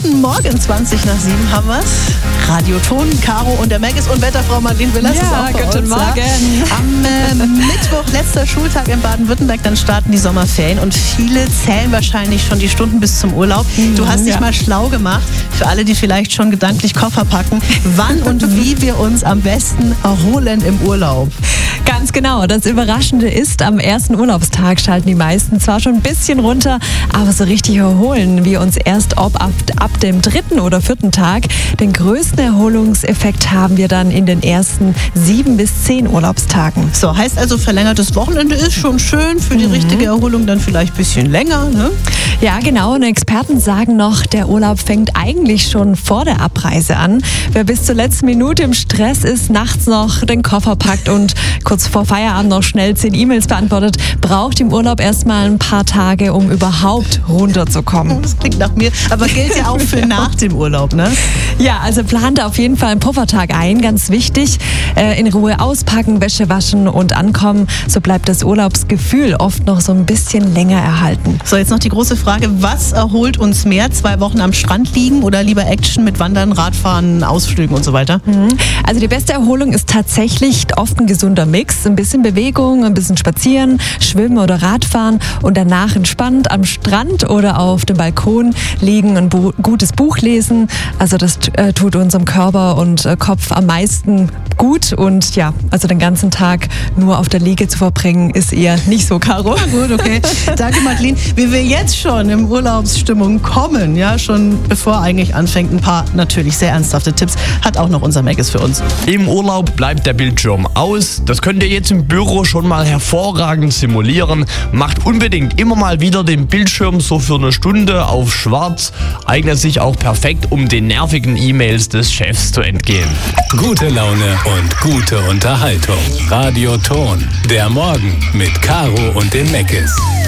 Guten Morgen, 20 nach 7 haben wir's. Radioton, Caro und der Maggis und Wetterfrau Marlene Willers ist auch bei guten uns. Morgen. Ja. Am Mittwoch, letzter Schultag in Baden-Württemberg, dann starten die Sommerferien und viele zählen wahrscheinlich schon die Stunden bis zum Urlaub. Du hast dich mal schlau gemacht, für alle, die vielleicht schon gedanklich Koffer packen, wann und wie wir uns am besten erholen im Urlaub. Ganz genau. Das Überraschende ist, am ersten Urlaubstag schalten die meisten zwar schon ein bisschen runter, aber so richtig erholen wir uns erst ab dem 3. oder 4. Tag. Den größten Erholungseffekt haben wir dann in den ersten 7 bis 10 Urlaubstagen. So, heißt also, verlängertes Wochenende ist schon schön, für die richtige Erholung dann vielleicht ein bisschen länger, ne? Ja, genau. Und Experten sagen noch, der Urlaub fängt eigentlich schon vor der Abreise an. Wer bis zur letzten Minute im Stress ist, nachts noch den Koffer packt und kurz vor Feierabend noch schnell 10 E-Mails beantwortet, braucht im Urlaub erstmal ein paar Tage, um überhaupt runterzukommen. Das klingt nach mir, aber gilt ja auch für nach dem Urlaub, ne? Ja, also plant auf jeden Fall einen Puffertag ein, ganz wichtig. In Ruhe auspacken, Wäsche waschen und ankommen. So bleibt das Urlaubsgefühl oft noch so ein bisschen länger erhalten. So, jetzt noch die große Frage, was erholt uns mehr? 2 Wochen am Strand liegen oder lieber Action mit Wandern, Radfahren, Ausflügen und so weiter? Also die beste Erholung ist tatsächlich oft ein gesunder Mix. Ein bisschen Bewegung, ein bisschen spazieren, schwimmen oder Radfahren und danach entspannt am Strand oder auf dem Balkon liegen, ein gutes Buch lesen. Also das tut unserem Körper und Kopf am meisten gut und ja, also den ganzen Tag nur auf der Liege zu verbringen, ist eher nicht so, Caro. Ja, gut, okay. Danke, Madeleine. Wie wir jetzt schon in Urlaubsstimmung kommen, ja, schon bevor eigentlich anfängt, ein paar natürlich sehr ernsthafte Tipps, hat auch noch unser Maggis für uns. Im Urlaub bleibt der Bildschirm aus. Das könnt ihr jetzt im Büro schon mal hervorragend simulieren. Macht unbedingt immer mal wieder den Bildschirm so für eine Stunde auf schwarz. Eignet sich auch perfekt, um den nervigen E-Mails des Chefs zu entgehen. Gute Laune und gute Unterhaltung. Radioton. Der Morgen mit Caro und dem Maggis.